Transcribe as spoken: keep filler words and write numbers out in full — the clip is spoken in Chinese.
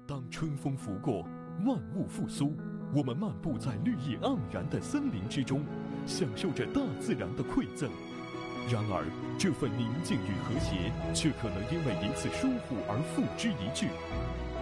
当春风拂过，万物复苏，我们漫步在绿意盎然的森林之中，享受着大自然的馈赠。然而，这份宁静与和谐，却可能因为一次疏忽而付之一炬。